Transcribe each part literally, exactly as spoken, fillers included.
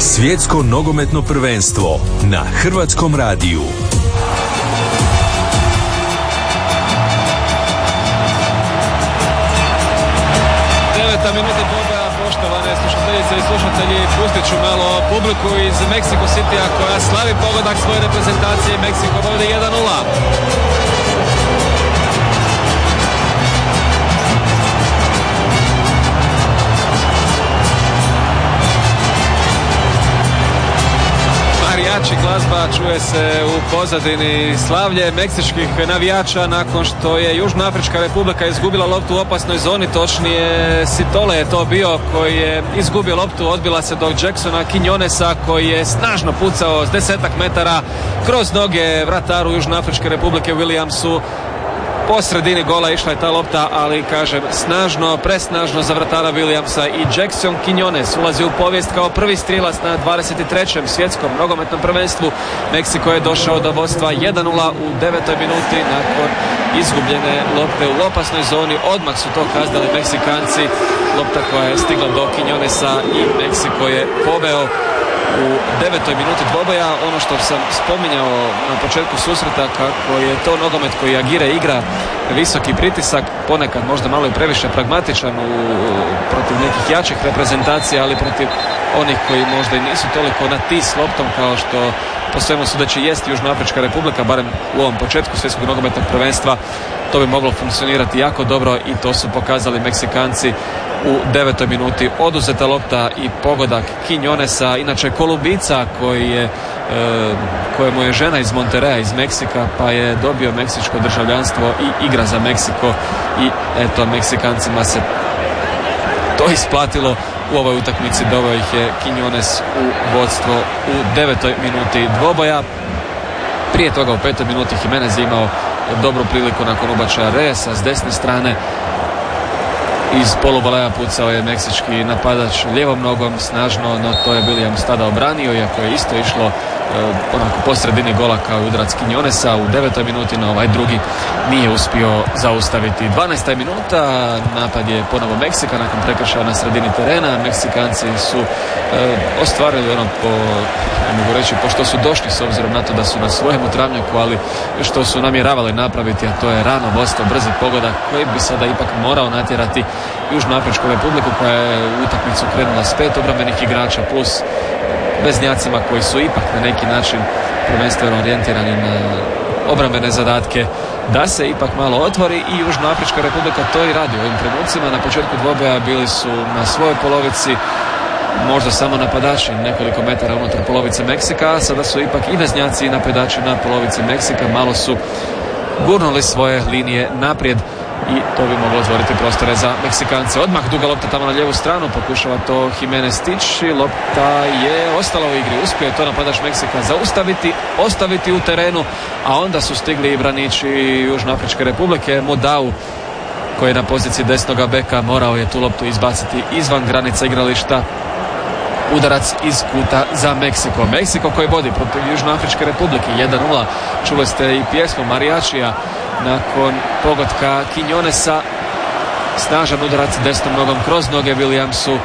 Svjetsko nogometno prvenstvo na Hrvatskom radiju. Deveta minuta doba, poštovane slušateljice i slušatelji, pustit ću malo publiku iz Mexico Citya koja slavi pogodak svoje reprezentacije. Meksiko vodi jedan nula. Marijači glazba čuje se u pozadini, slavlje meksičkih navijača nakon što je Južnoafrička Republika izgubila loptu u opasnoj zoni, točnije Sitole je to bio koji je izgubio loptu, odbila se do Jacksona Quinonesa koji je snažno pucao s desetak metara kroz noge vrataru Južnoafričke Republike Williamsu. Po sredini gola išla je ta lopta, ali kažem snažno, presnažno za vratara Williamsa i Jackson Quinones ulazi u povijest kao prvi strijelac na dvadeset trećem svjetskom nogometnom prvenstvu. Meksiko je došao do vodstva jedan nula u devetoj minuti nakon izgubljene lopte u opasnoj zoni. Odmah su to kaznili Meksikanci. Lopta koja je stigla do Quinonesa i Meksiko je poveo u devetoj minuti dvoboja. Ono što sam spominjao na početku susreta, kako je to nogomet koji Aguirre igra, visoki pritisak, ponekad možda malo i previše pragmatičan u, protiv nekih jačih reprezentacija, ali protiv onih koji možda i nisu toliko na ti s loptom kao što po svemu sudeći jest Južnoafrička Republika, barem u ovom početku svjetskog nogometnog prvenstva. To bi moglo funkcionirati jako dobro i to su pokazali Meksikanci u devetoj minuti. Oduzeta lopta i pogodak Quinonesa, inače Kolumbica koji je, e, kojemu je žena iz Monterreya iz Meksika, pa je dobio meksičko državljanstvo i igra za Meksiko i eto, Meksikancima se to isplatilo. U ovoj utakmici doveo ih je Quinones u vodstvo u devetoj minuti dvoboja. Prije toga u petoj minuti Jimenez je imao dobru priliku nakon ubačaja Reyesa s desne strane. Iz polubaleja pucao je meksički napadač lijevom nogom snažno, no to je Williams tada obranio, iako je isto išlo e, onako po sredini gola kao i udarac Quinonesa u devetoj minuti, no ovaj drugi nije uspio zaustaviti. dvanaesta minuta, napad je ponovo Meksika nakon prekršaja na sredini terena. Meksikanci su e, ostvarili ono po, ne mogu reći pošto su došli s obzirom na to da su na svojemu travnjaku, ali što su namjeravali napraviti, a to je rano vodstvo, brzi pogodak koji bi sada ipak morao natjerati Južnoafričku Republiku koja je u utakmicu krenula s pet obrambenih igrača plus veznjacima koji su ipak na neki način prvenstveno orijentirani na obrambene zadatke, da se ipak malo otvori i Južnoafrička Republika to i radi u ovim trenucima. Na početku dvoboja bili su na svojoj polovici, možda samo napadači nekoliko metara unutar polovice Meksika, a sada su ipak i veznjaci i napadači na polovici Meksika malo su gurnuli svoje linije naprijed i to bi moglo otvoriti prostore za Meksikance. Odmah duga lopta tamo na lijevu stranu, pokušava to Jimenez stići, lopta je ostala u igri, uspio je to napadač Meksika zaustaviti, ostaviti u terenu, a onda su stigli i braniči Južnoafričke Republike. Modau koji je na poziciji desnoga beka morao je tu loptu izbaciti izvan granica igrališta. Udarac iz kuta za Meksiko. Meksiko koji vodi protiv Južnoafričke Republike jedan nula. Čuli ste i pjesmu Marijačija nakon pogotka Quinonesa. Snažan udarac desnom nogom kroz noge Williamsu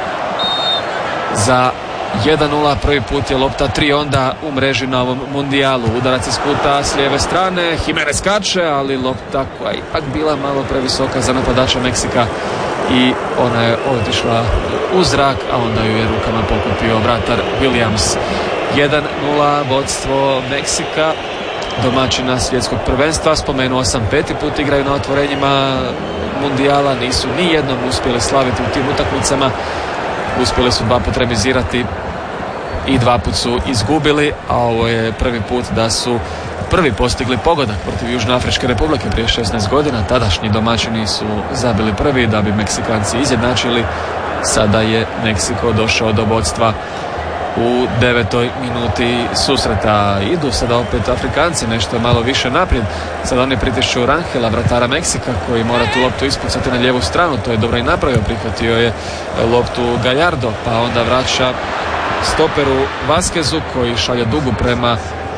za jedan nula. Prvi put je lopta tri onda u mreži na ovom mundijalu. Udarac iz kuta s lijeve strane. Jimenez skače, ali lopta koja je ipak bila malo previsoka za napadača Meksika i ona je otišla u zrak, a onda ju je rukama pokupio vratar Williams. jedan nula vodstvo Meksika, domaćina svjetskog prvenstva. Spomenuo sam, peti put igraju na otvorenjima mundijala, nisu ni jednom uspjeli slaviti u tim utakmicama. Uspjeli su dva put remizirati i dva put su izgubili, a ovo je prvi put da su prvi postigli pogodak protiv Južnoafričke Republike prije šesnaest godina. Tadašnji domaćini su zabili prvi da bi Meksikanci izjednačili. Sada je Meksiko došao do vodstva u devetoj minuti susreta. Idu sada opet Afrikanci nešto malo više naprijed. Sada oni pritišću Rangela, vratara Meksika, koji mora tu loptu ispucati na lijevu stranu. To je dobro i napravio, prihvatio je loptu Gallardo, pa onda vraća stoperu Vasquezu koji šalje dugu prema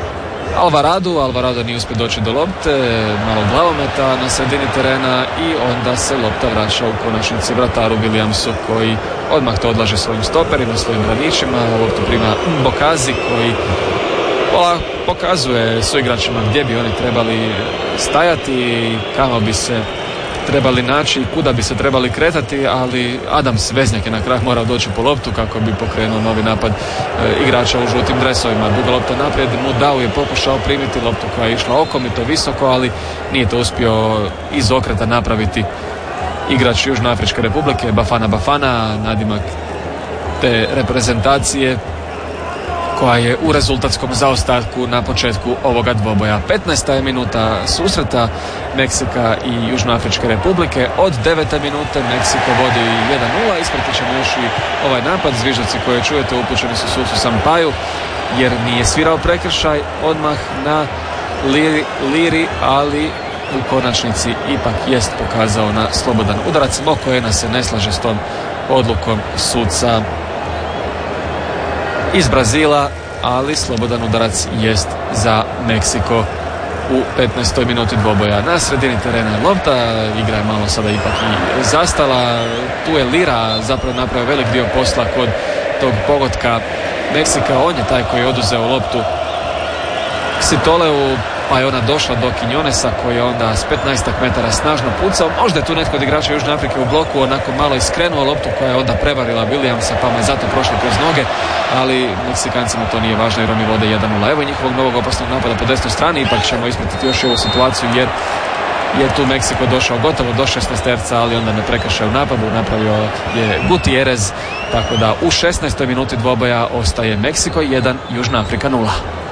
Alvarado, Alvarado nije uspio doći do lopte, malo glavometa na sredini terena i onda se lopta vraća u konačnici vrataru Williamsu koji odmah to odlaže svojim stoperima, svojim braničima. Loptu prima Bokazi koji pokazuje suigračima gdje bi oni trebali stajati, kamo bi se trebali naći, kuda bi se trebali kretati, ali Adams Veznjak je na kraju morao doći po loptu kako bi pokrenuo novi napad e, igrača u žutim dresovima. Duga lopta naprijed, Mudau je pokušao primiti loptu koja je išla okom i to visoko, ali nije to uspio iz okreta napraviti igrač Južnoafričke Republike, Bafana Bafana, nadimak te reprezentacije koja je u rezultatskom zaostatku na početku ovoga dvoboja. petnaesta je minuta susreta Meksika i Južnoafričke Republike. Od devete minute Meksiko vodi jedan nula. Ispratit ćemo još i ovaj napad. Zviždaci koje čujete upućeni su sucu Sampaju jer nije svirao prekršaj odmah na Liri, Liri ali u konačnici ipak jest pokazao na slobodan udarac. Mokoena se ne slaže s tom odlukom suca iz Brazila, ali slobodan udarac jest za Meksiko u petnaestoj minuti dvoboja. Na sredini terena lopta, igra je malo sada ipak i zastala. Tu je Lira zapravo napravio velik dio posla kod tog pogotka Meksika. On je taj koji je oduzeo loptu Sitoleu, pa je ona došla do Quinonesa koji je onda s petnaestak metara snažno pucao. Možda je tu netko od igrača Južne Afrike u bloku onako malo iskrenuo loptu koja je onda prevarila Williamsa, pa mu je zato prošla kroz noge, ali Meksikancima to nije važno jer oni vode jedan nula. Evo njihovog novog opasnog napada po desnoj strani, ipak ćemo ispratiti još ovu situaciju jer je tu Meksiko došao gotovo do šesnaesterca, ali onda ne prekršaj u napadu, napravio je Gutierrez, tako da u šesnaestoj minuti dvoboja ostaje Meksiko jedan, Južna Afrika nula.